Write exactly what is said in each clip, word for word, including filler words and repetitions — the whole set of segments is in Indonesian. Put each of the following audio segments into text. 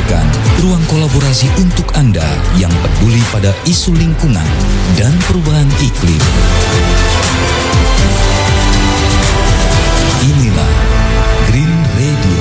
hadirkan ruang kolaborasi untuk Anda yang peduli pada isu lingkungan dan perubahan iklim. Inilah Green Radio.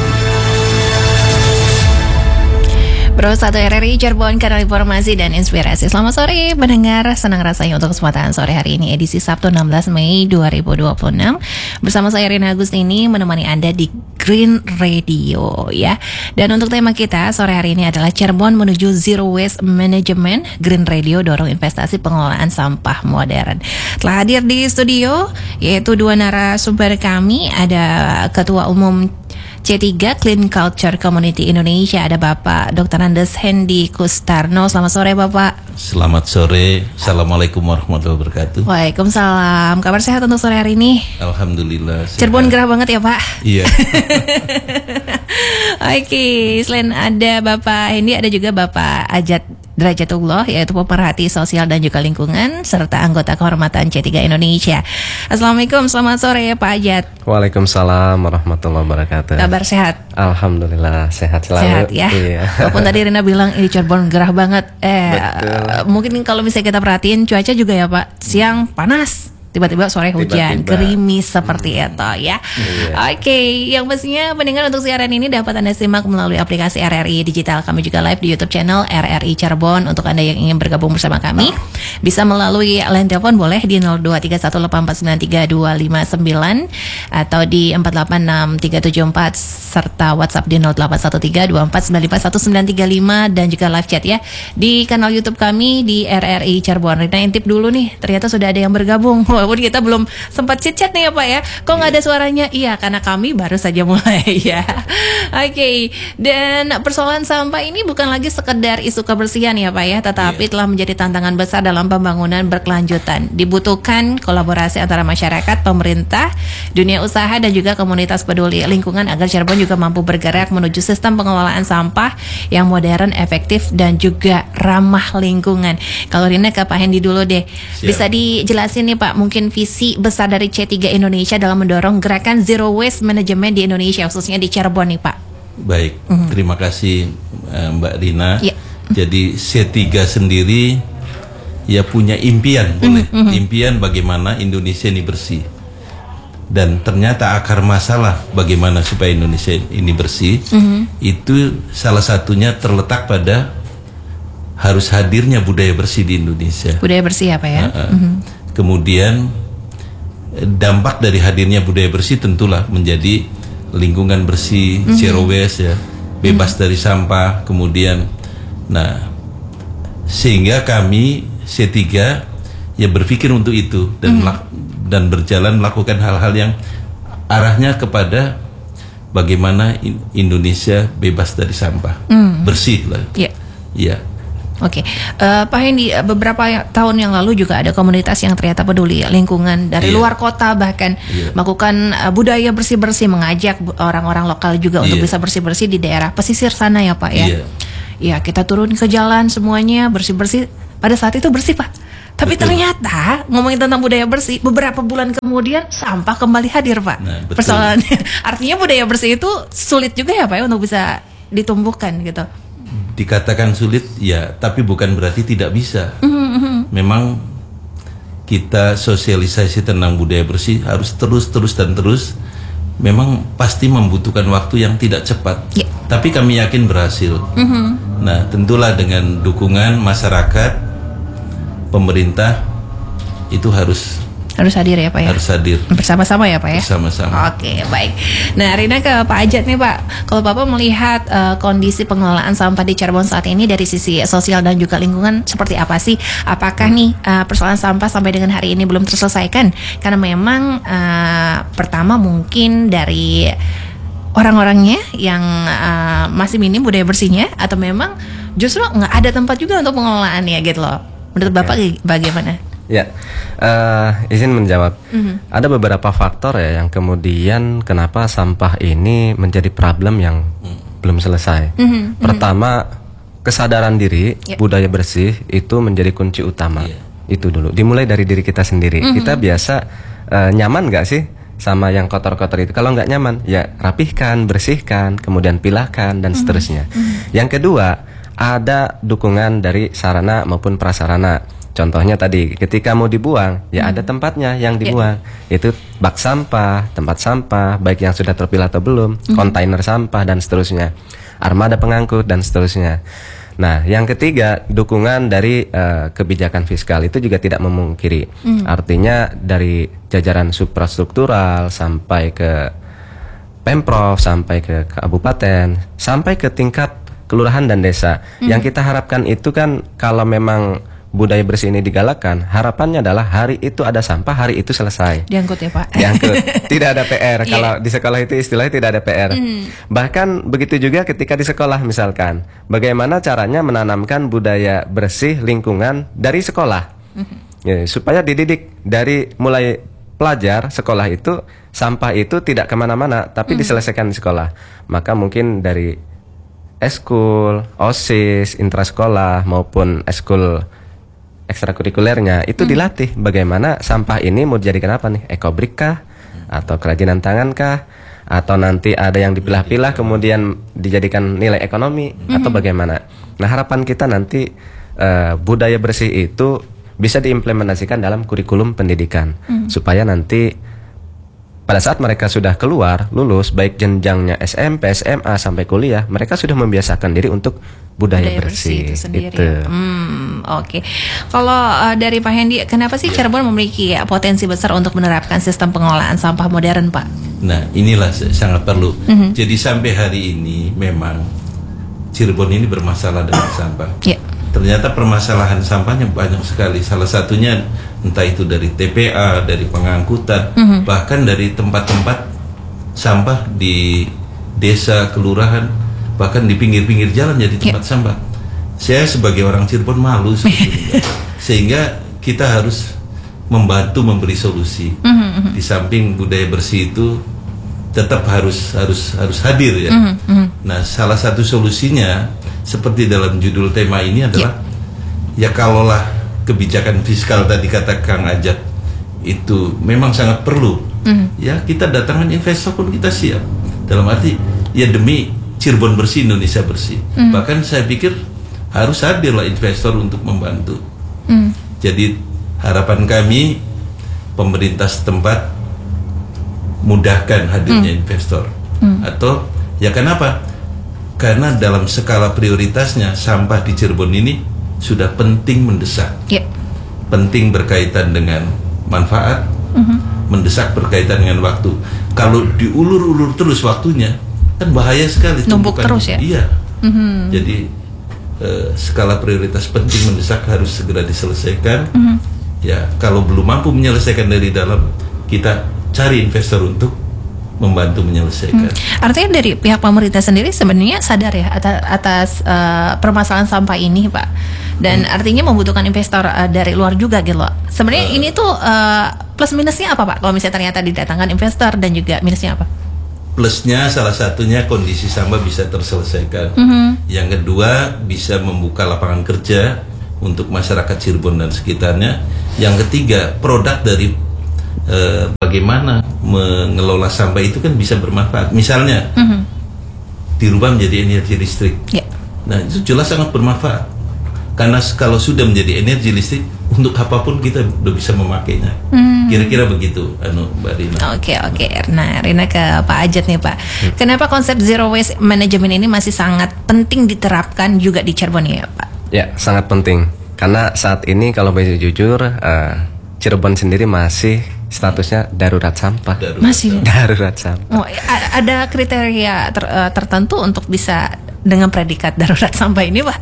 Pro satu R R I Cirebon, kanal informasi dan inspirasi. Selamat sore pendengar, senang rasanya untuk kesempatan sore hari ini edisi Sabtu enam belas Mei dua ribu dua puluh enam. Bersama saya Rina Agustini menemani Anda di Green Radio ya. Dan untuk tema kita sore hari ini adalah Cirebon menuju Zero Waste Management. Green Radio dorong investasi pengelolaan sampah modern. Telah hadir di studio yaitu dua narasumber kami, ada Ketua Umum C tiga Clean Culture Community Indonesia, ada Bapak Doktor Andes Hendy Kustarno. Selamat sore Bapak. Selamat sore. Assalamualaikum warahmatullahi wabarakatuh. Waalaikumsalam. Kabar sehat untuk sore hari ini? Alhamdulillah. Cirebon gerah banget ya Pak? Iya. Oke, selain ada Bapak Hendy, ada juga Bapak Ajat Derajatullah, yaitu pemerhati sosial dan juga lingkungan serta anggota kehormatan C tiga Indonesia. Assalamualaikum, selamat sore Pak Ajat. Waalaikumsalam warahmatullahi wabarakatuh. Kabar sehat? Alhamdulillah sehat selalu. Sehat ya. Iya. Walaupun tadi Rina bilang ini Cirebon gerah banget. Eh, Betul. Mungkin kalau misalnya kita perhatiin cuaca juga ya Pak, siang panas, tiba-tiba sore hujan, tiba-tiba gerimis seperti hmm. itu ya. Iya. Oke, yang pastinya pendengar untuk siaran ini dapat Anda simak melalui aplikasi R R I Digital. Kami juga live di YouTube channel R R I Cirebon. Untuk Anda yang ingin bergabung bersama kami, bisa melalui line telepon boleh di nol dua tiga satu delapan empat sembilan tiga dua lima sembilan atau di empat delapan enam tiga tujuh empat serta WhatsApp di nol delapan satu tiga dua empat sembilan lima satu sembilan tiga lima dan juga live chat ya di kanal YouTube kami di R R I Cirebon. Rina intip dulu nih, ternyata sudah ada yang bergabung. Walaupun kita belum sempat chit-chat nih ya Pak ya. Kok nggak ada suaranya? Iya, karena kami baru saja mulai ya. Oke, okay. Dan persoalan sampah ini bukan lagi sekedar isu kebersihan ya Pak ya, tetapi yeah. telah menjadi tantangan besar dalam pembangunan berkelanjutan. Dibutuhkan kolaborasi antara masyarakat, pemerintah, dunia usaha dan juga komunitas peduli lingkungan agar Cirebon juga mampu bergerak menuju sistem pengelolaan sampah yang modern, efektif dan juga ramah lingkungan. Kalau Rina ke Pak Hendy dulu deh. Siap. Bisa dijelasin nih Pak, mungkin visi besar dari C tiga Indonesia dalam mendorong gerakan Zero Waste Management di Indonesia, khususnya di Cirebon nih Pak. Baik, mm-hmm. terima kasih Mbak Rina. Yeah. Jadi C tiga sendiri ya punya impian, boleh mm-hmm. impian bagaimana Indonesia ini bersih. Dan ternyata akar masalah bagaimana supaya Indonesia ini bersih, mm-hmm. itu salah satunya terletak pada harus hadirnya budaya bersih di Indonesia. Budaya bersih apa ya? Uh-uh. Mm-hmm. Kemudian dampak dari hadirnya budaya bersih tentulah menjadi lingkungan bersih, mm-hmm. zero waste ya, bebas mm-hmm. dari sampah. Kemudian, nah sehingga kami C tiga ya berpikir untuk itu dan mm-hmm. melak- dan berjalan melakukan hal-hal yang arahnya kepada bagaimana Indonesia bebas dari sampah, mm-hmm. bersih lah. Yeah. Ya. Oke, okay. uh, Pak Hendy, beberapa tahun yang lalu juga ada komunitas yang ternyata peduli lingkungan dari yeah. luar kota bahkan yeah. melakukan uh, budaya bersih-bersih, mengajak orang-orang lokal juga yeah. untuk bisa bersih-bersih di daerah pesisir sana ya Pak ya. Iya, yeah. yeah, kita turun ke jalan semuanya bersih-bersih. Pada saat itu bersih Pak. Tapi betul. Ternyata ngomongin tentang budaya bersih, beberapa bulan kemudian sampah kembali hadir Pak. Nah, persoalannya, artinya budaya bersih itu sulit juga ya Pak ya untuk bisa ditumbuhkan gitu. Dikatakan sulit ya, tapi bukan berarti tidak bisa. Mm-hmm. Memang kita sosialisasi tentang budaya bersih harus terus terus dan terus. Memang pasti membutuhkan waktu yang tidak cepat, yeah. tapi kami yakin berhasil. Mm-hmm. Nah tentulah dengan dukungan masyarakat, pemerintah itu harus Harus hadir ya Pak ya? Harus hadir. Bersama-sama ya Pak ya? Bersama-sama. Oke, baik. Nah, Rina ke Pak Ajat nih Pak. Kalau Bapak melihat uh, kondisi pengelolaan sampah di Cirebon saat ini dari sisi sosial dan juga lingkungan seperti apa sih? Apakah nih uh, persoalan sampah sampai dengan hari ini belum terselesaikan? Karena memang uh, pertama mungkin dari orang-orangnya yang uh, masih minim budaya bersihnya, atau memang justru nggak ada tempat juga untuk pengelolaannya gitu loh. Menurut Bapak ya. Bagaimana? Ya, uh, izin menjawab. Mm-hmm. Ada beberapa faktor ya yang kemudian kenapa sampah ini menjadi problem yang mm. belum selesai. Mm-hmm. Pertama, kesadaran diri, yep. budaya bersih itu menjadi kunci utama. Yeah. Itu dulu. Dimulai dari diri kita sendiri. Mm-hmm. Kita biasa uh, nyaman nggak sih sama yang kotor-kotor itu. Kalau nggak nyaman, ya rapihkan, bersihkan, kemudian pilahkan dan seterusnya. Mm-hmm. Yang kedua, ada dukungan dari sarana maupun prasarana. Contohnya tadi, ketika mau dibuang, ya mm. ada tempatnya yang dibuang. Yeah. Itu bak sampah, tempat sampah, baik yang sudah terpilah atau belum, mm. kontainer sampah dan seterusnya, armada pengangkut dan seterusnya. Nah, yang ketiga, dukungan dari uh, kebijakan fiskal itu juga tidak memungkiri. Mm. Artinya dari jajaran suprastruktural sampai ke Pemprov, sampai ke kabupaten, sampai ke tingkat kelurahan dan desa. Mm. Yang kita harapkan itu kan, kalau memang budaya bersih ini digalakkan, harapannya adalah hari itu ada sampah, hari itu selesai. Diangkut ya Pak. Diangkut, tidak ada P R. Yeah. Kalau di sekolah itu istilahnya tidak ada P R. Mm. Bahkan begitu juga ketika di sekolah misalkan, bagaimana caranya menanamkan budaya bersih lingkungan dari sekolah, mm-hmm. ya, supaya dididik dari mulai pelajar sekolah itu, sampah itu tidak kemana-mana, tapi mm. diselesaikan di sekolah. Maka mungkin dari eskul, OSIS, intrasekolah maupun eskul ekstrakurikulernya itu hmm. dilatih bagaimana sampah ini mau dijadikan apa nih, ekobrik kah, atau kerajinan tangan kah, atau nanti ada yang dipilah-pilah kemudian dijadikan nilai ekonomi, hmm. atau bagaimana. Nah, harapan kita nanti uh, budaya bersih itu bisa diimplementasikan dalam kurikulum pendidikan, hmm. supaya nanti pada saat mereka sudah keluar, lulus, baik jenjangnya S M P, S M A sampai kuliah, mereka sudah membiasakan diri untuk budaya, budaya bersih, bersih itu sendiri. Itu. Hmm, Oke. Okay. Kalau uh, dari Pak Hendy, kenapa sih Cirebon memiliki ya, potensi besar untuk menerapkan sistem pengelolaan sampah modern, Pak? Nah, inilah sangat perlu. Mm-hmm. Jadi sampai hari ini memang Cirebon ini bermasalah dengan sampah. Yeah. Ternyata permasalahan sampahnya banyak sekali. Salah satunya entah itu dari T P A, dari pengangkutan, mm-hmm. bahkan dari tempat-tempat sampah di desa, kelurahan, bahkan di pinggir-pinggir jalan jadi tempat yeah. sampah. Saya sebagai orang Cirebon malu sebetulnya. Sehingga kita harus membantu memberi solusi. Mm-hmm. Di samping budaya bersih itu tetap harus harus harus hadir ya. Mm-hmm. Nah, salah satu solusinya seperti dalam judul tema ini adalah yeah. ya kalaulah kebijakan fiskal tadi kata Kang Ajat itu memang sangat perlu, mm. ya kita datangkan investor pun kita siap. Dalam arti ya demi Cirebon bersih, Indonesia bersih. Mm. Bahkan saya pikir harus hadirlah investor untuk membantu. Mm. Jadi harapan kami pemerintah setempat mudahkan hadirnya mm. investor. Mm. Atau ya kenapa? Karena dalam skala prioritasnya sampah di Cirebon ini sudah penting mendesak, yeah. penting berkaitan dengan manfaat, mm-hmm. mendesak berkaitan dengan waktu. Kalau diulur-ulur terus waktunya, kan bahaya sekali. Numpuk terus ya. Iya. Mm-hmm. Jadi eh, skala prioritas penting mendesak harus segera diselesaikan. Mm-hmm. Ya, kalau belum mampu menyelesaikan dari dalam, kita cari investor untuk membantu menyelesaikan. Hmm. Artinya dari pihak pemerintah sendiri sebenarnya sadar ya atas, atas uh, permasalahan sampah ini, Pak. Dan hmm. artinya membutuhkan investor uh, dari luar juga gitu loh. Sebenarnya uh, ini tuh uh, plus minusnya apa, Pak? Kalau misalnya ternyata didatangkan investor, dan juga minusnya apa? Plusnya salah satunya kondisi sampah bisa terselesaikan. Hmm. Yang kedua bisa membuka lapangan kerja untuk masyarakat Cirebon dan sekitarnya. Yang ketiga produk dari Uh, bagaimana mengelola sampah itu kan bisa bermanfaat. Misalnya mm-hmm. dirubah menjadi energi listrik. Yeah. Nah, itu jelas sangat bermanfaat. Karena kalau sudah menjadi energi listrik, untuk apapun kita udah bisa memakainya. Mm. Kira-kira begitu, anu Mbak Rina. Oke, okay, oke. Okay. Nah, Rina ke Pak Ajat nih, Pak. Hmm. Kenapa konsep zero waste management ini masih sangat penting diterapkan juga di Cirebon ya, Pak? Ya, sangat penting. Karena saat ini kalau boleh jujur, uh, Cirebon sendiri masih statusnya darurat sampah. Darurat. Masih darurat sampah. Oh, ada kriteria ter, uh, tertentu untuk bisa dengan predikat darurat sampah ini, Pak?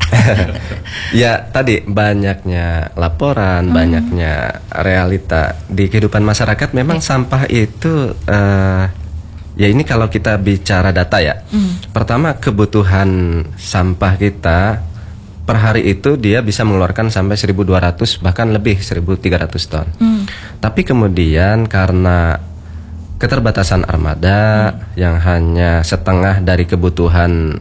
Ya, tadi banyaknya laporan, hmm. banyaknya realita di kehidupan masyarakat. Memang ya. Sampah itu, uh, ya ini kalau kita bicara data ya. Hmm. Pertama, kebutuhan sampah kita per hari itu dia bisa mengeluarkan sampai seribu dua ratus bahkan lebih seribu tiga ratus ton. Hmm. Tapi kemudian karena keterbatasan armada hmm. yang hanya setengah dari kebutuhan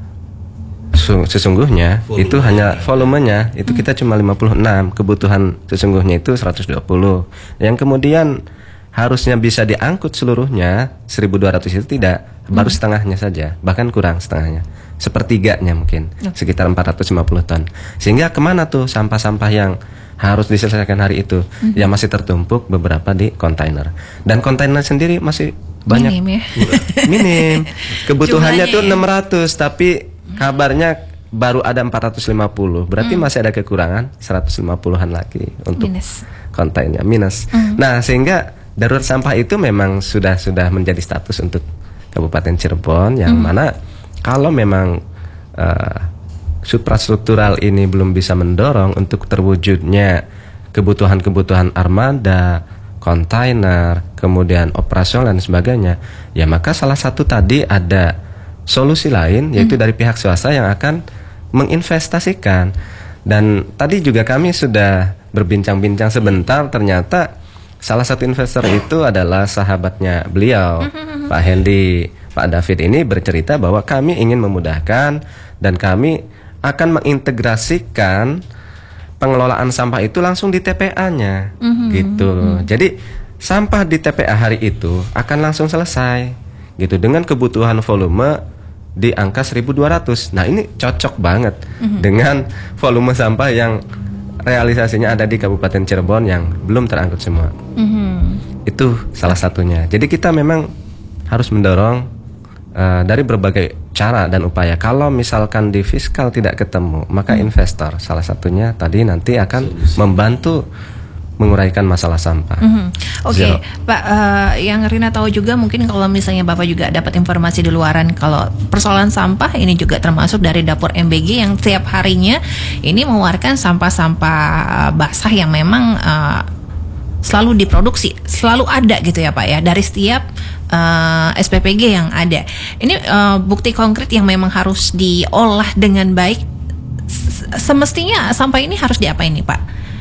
sesungguhnya, volume. Itu hanya volumenya itu hmm. kita cuma lima puluh enam, kebutuhan sesungguhnya itu seratus dua puluh. Yang kemudian harusnya bisa diangkut seluruhnya seribu dua ratus itu tidak, baru Hmm. setengahnya saja, bahkan kurang setengahnya, sepertiganya mungkin, Oke. sekitar empat ratus lima puluh ton. Sehingga kemana tuh sampah-sampah yang harus diselesaikan hari itu? Hmm. Ya masih tertumpuk beberapa di kontainer, dan kontainer sendiri masih banyak. Minim ya. Minim. Kebutuhannya Jumlahnya tuh ya. enam ratus, tapi kabarnya baru ada empat ratus lima puluh. Berarti masih ada kekurangan seratus lima puluhan lagi untuk Minus. kontainer minus. Nah, sehingga darurat sampah itu memang sudah sudah menjadi status untuk Kabupaten Cirebon, yang mana kalau memang uh, suprastruktural ini belum bisa mendorong untuk terwujudnya kebutuhan-kebutuhan armada, kontainer, kemudian operasional dan sebagainya, ya maka salah satu tadi ada solusi lain, yaitu dari pihak swasta yang akan menginvestasikan. Dan tadi juga kami sudah berbincang-bincang sebentar, ternyata salah satu investor itu adalah sahabatnya beliau, Pak Hendy. Pak David ini bercerita bahwa kami ingin memudahkan dan kami akan mengintegrasikan pengelolaan sampah itu langsung di T P A-nya, gitu. Jadi sampah di T P A hari itu akan langsung selesai, gitu, dengan kebutuhan volume di angka seribu dua ratus. Nah, ini cocok banget dengan volume sampah yang realisasinya ada di Kabupaten Cirebon yang belum terangkut semua. Itu salah satunya. Jadi kita memang harus mendorong uh, dari berbagai cara dan upaya. Kalau misalkan di fiskal tidak ketemu, maka investor salah satunya tadi nanti akan membantu menguraikan masalah sampah. Mhm. Oke, Zero. Pak, eh, yang Rina tahu juga mungkin kalau misalnya Bapak juga dapat informasi di luaran kalau persoalan sampah ini juga termasuk dari dapur M B G yang setiap harinya ini mengeluarkan sampah-sampah basah yang memang eh, selalu diproduksi, selalu ada gitu ya Pak ya, dari setiap eh, S P P G yang ada. Ini eh, bukti konkret yang memang harus diolah dengan baik. S- Semestinya sampah ini harus diapain nih Pak?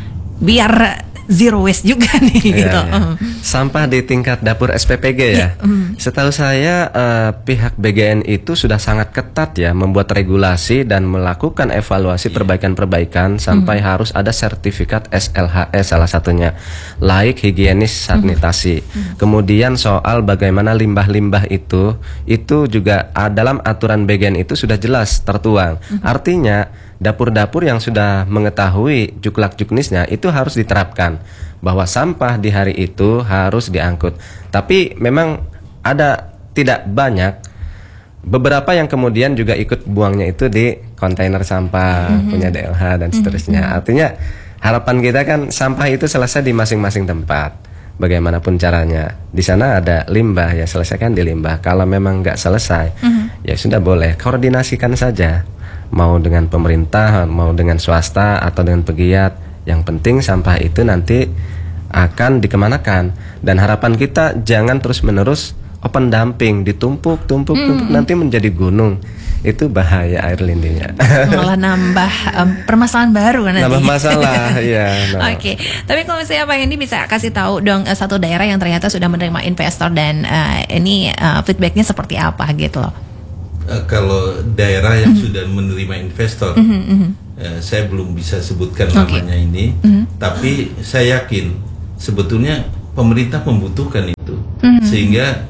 Biar zero waste juga nih Iya, gitu. iya. Mm. Sampah di tingkat dapur S P P G ya. Setahu saya eh, pihak B G N itu sudah sangat ketat ya membuat regulasi dan melakukan evaluasi perbaikan-perbaikan sampai harus ada sertifikat S L H S salah satunya, laik higienis sanitasi. Kemudian soal bagaimana limbah-limbah itu itu juga ah, dalam aturan B G N itu sudah jelas tertuang. Artinya dapur-dapur yang sudah mengetahui juklak-juknisnya itu harus diterapkan bahwa sampah di hari itu harus diangkut. Tapi memang ada tidak banyak beberapa yang kemudian juga ikut buangnya itu di kontainer sampah punya D L H dan seterusnya. Artinya harapan kita kan sampah itu selesai di masing-masing tempat. Bagaimanapun caranya, di sana ada limbah ya selesaikan di limbah. Kalau memang nggak selesai, ya sudah boleh koordinasikan saja. Mau dengan pemerintah, mau dengan swasta atau dengan pegiat. Yang penting sampah itu nanti akan dikemanakan. Dan harapan kita jangan terus-menerus open dumping, ditumpuk, tumpuk, tumpuk nanti menjadi gunung. Itu bahaya air lindinya. Malah nambah em, permasalahan baru nanti. Nambah masalah, ya. Oke, tapi kalau misalnya Pak Hendy bisa kasih tahu dong eh, satu daerah yang ternyata sudah menerima investor dan eh, ini eh, feedbacknya seperti apa gitu loh. Eh, kalau daerah yang sudah menerima investor, eh, saya belum bisa sebutkan Oke. namanya ini, tapi saya yakin sebetulnya pemerintah membutuhkan itu, sehingga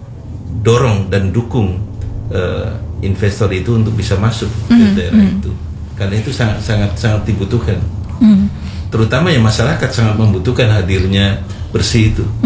dorong dan dukung eh, investor itu untuk bisa masuk ke daerah itu, karena itu sangat sangat sangat dibutuhkan, terutama yang masyarakat sangat membutuhkan hadirnya bersih itu.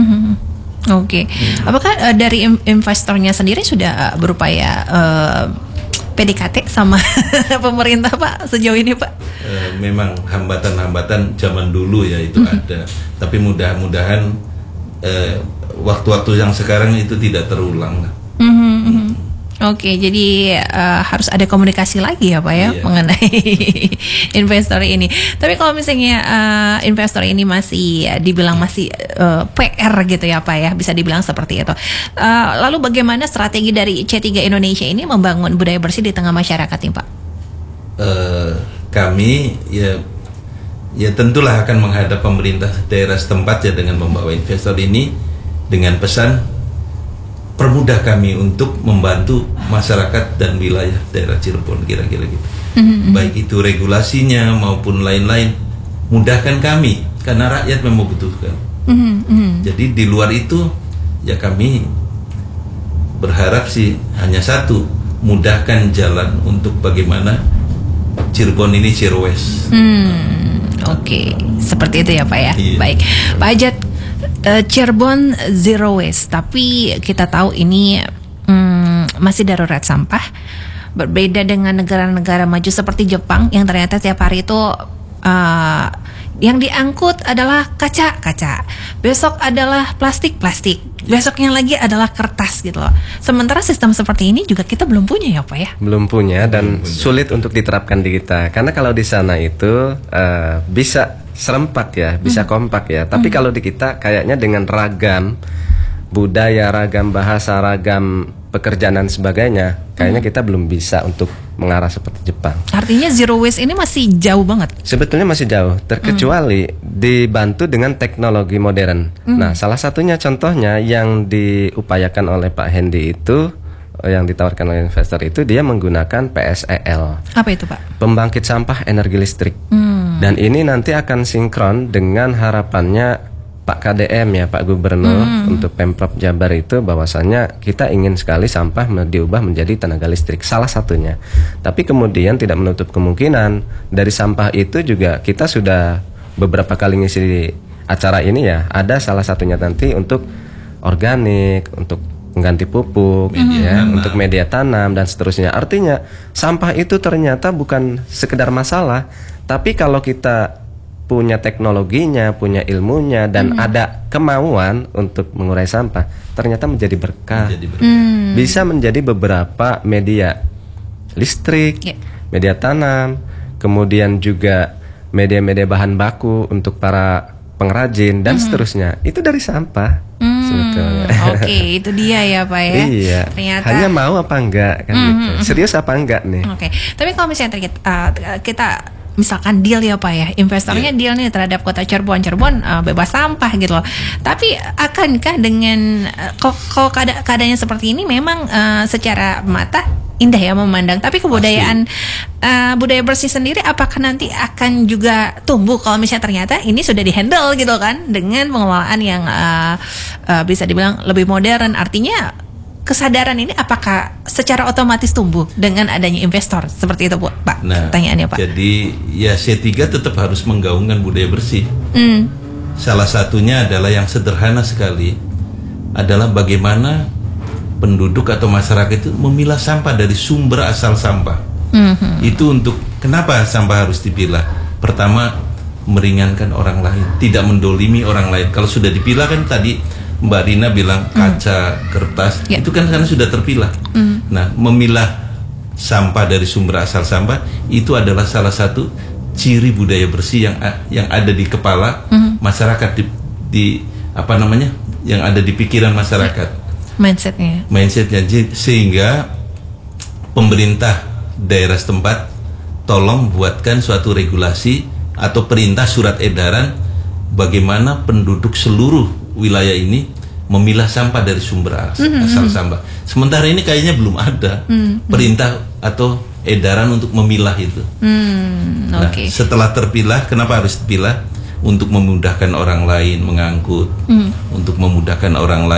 Oke, apakah eh, dari in- investornya sendiri sudah eh, berupaya eh, P D K T sama pemerintah Pak sejauh ini Pak? Eh, memang hambatan-hambatan zaman dulu ya itu ada, tapi mudah-mudahan eh, waktu-waktu yang sekarang itu tidak terulang lah. Mhm, mhm. Oke, jadi eh, harus ada komunikasi lagi ya Pak ya Iya. mengenai investor ini. Tapi kalau misalnya eh, investor ini masih eh, dibilang masih eh, P R gitu ya Pak ya, bisa dibilang seperti itu. Eh, lalu bagaimana strategi dari C tiga Indonesia ini membangun budaya bersih di tengah masyarakat nih Pak? Eh, kami ya ya tentulah akan menghadap pemerintah daerah setempat ya dengan membawa investor ini dengan pesan permudah kami untuk membantu masyarakat dan wilayah daerah Cirebon, kira-kira gitu. Baik itu regulasinya maupun lain-lain, mudahkan kami karena rakyat membutuhkan. Mm-hmm, mm-hmm. Jadi di luar itu ya kami berharap sih hanya satu, mudahkan jalan untuk bagaimana Cirebon ini zero waste. Hmm, Oke, okay. Seperti itu ya Pak ya. Iya. Baik, Pak Ajat, uh, Cirebon zero waste, tapi kita tahu ini um, masih darurat sampah. Berbeda dengan negara-negara maju seperti Jepang yang ternyata tiap hari itu uh, yang diangkut adalah kaca-kaca, besok adalah plastik-plastik, besoknya lagi adalah kertas gitu loh. Sementara sistem seperti ini juga kita belum punya ya Pak ya? Belum punya dan sulit untuk diterapkan di kita. Karena kalau di sana itu uh, bisa serempak ya, bisa hmm. kompak ya. Tapi hmm. kalau di kita kayaknya dengan ragam budaya, ragam bahasa, ragam pekerjaan dan sebagainya, kayaknya kita belum bisa untuk mengarah seperti Jepang. Artinya zero waste ini masih jauh banget? Sebetulnya masih jauh, terkecuali mm. dibantu dengan teknologi modern. Mm. Nah, salah satunya contohnya yang diupayakan oleh Pak Hendy itu, yang ditawarkan oleh investor itu, dia menggunakan P S E L. Apa itu Pak? Pembangkit sampah energi listrik. Mm. Dan ini nanti akan sinkron dengan harapannya Pak K D M ya, Pak Gubernur hmm. untuk Pemprov Jabar itu, bahwasannya kita ingin sekali sampah diubah menjadi tenaga listrik, salah satunya. Tapi kemudian tidak menutup kemungkinan dari sampah itu juga kita sudah beberapa kali ngisi acara ini ya, ada salah satunya nanti untuk organik, untuk mengganti pupuk, media ya, tanam. Untuk media tanam dan seterusnya. Artinya sampah itu ternyata bukan sekedar masalah, tapi kalau kita punya teknologinya, punya ilmunya, dan hmm. ada kemauan untuk mengurai sampah, ternyata menjadi berkah. Menjadi berkah. Hmm. Bisa menjadi beberapa media listrik, yeah. media tanam, kemudian juga media-media bahan baku untuk para pengrajin dan hmm. seterusnya. Itu dari sampah. Hmm. Sebetulnya. Oke, okay, itu dia ya Pak ya. Iya. Ternyata hanya mau apa enggak kan hmm. gitu. Serius apa enggak nih? Oke. Okay. Tapi kalau misalnya kita, uh, kita misalkan deal ya Pak ya, investornya yeah. deal nih terhadap kota Cirebon, Cirebon uh, bebas sampah gitu loh. Tapi akankah dengan uh, kalau keada keadaannya seperti ini memang uh, secara mata indah ya memandang, tapi kebudayaan uh, budaya bersih sendiri apakah nanti akan juga tumbuh kalau misalnya ternyata ini sudah dihandle gitu kan dengan pengelolaan yang uh, uh, bisa dibilang lebih modern. Artinya kesadaran ini apakah secara otomatis tumbuh dengan adanya investor seperti itu Bu, Pak? Nah, pertanyaannya Pak. Jadi ya C tiga tetap harus menggaungkan budaya bersih. Mm. Salah satunya adalah yang sederhana sekali, adalah bagaimana penduduk atau masyarakat itu memilah sampah dari sumber asal sampah. Mm-hmm. Itu untuk kenapa sampah harus dipilah? Pertama, meringankan orang lain, tidak mendolimi orang lain. Kalau sudah dipilah kan tadi Mbak Rina bilang kaca, mm. kertas, yeah. itu kan karena sudah terpilah. Mm. Nah, memilah sampah dari sumber asal sampah itu adalah salah satu ciri budaya bersih yang yang ada di kepala mm. masyarakat, di, di apa namanya, yang ada di pikiran masyarakat. Mindsetnya. Mindsetnya, sehingga pemerintah daerah setempat tolong buatkan suatu regulasi atau perintah surat edaran bagaimana penduduk seluruh wilayah ini memilah sampah dari sumber asal, mm-hmm. asal sampah. Sementara ini kayaknya belum ada mm-hmm. perintah atau edaran untuk memilah itu. Mm, nah, okay. setelah terpilah, kenapa harus dipilah? Untuk memudahkan orang lain mengangkut, mm. untuk memudahkan orang lain